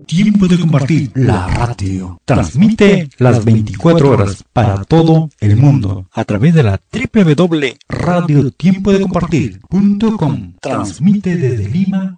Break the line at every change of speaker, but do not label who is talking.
Tiempo de Compartir, la radio. Transmite las 24 horas para todo el mundo a través de la www.radiotiempodecompartir.com. Transmite desde Lima,